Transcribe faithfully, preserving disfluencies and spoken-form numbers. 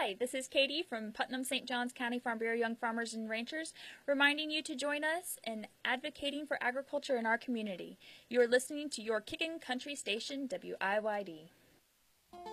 Hi, this is Katie from Putnam Saint Johns County Farm Bureau Young Farmers and Ranchers, reminding you to join us in advocating for agriculture in our community. You are listening to your Kickin' Country station, W I Y D.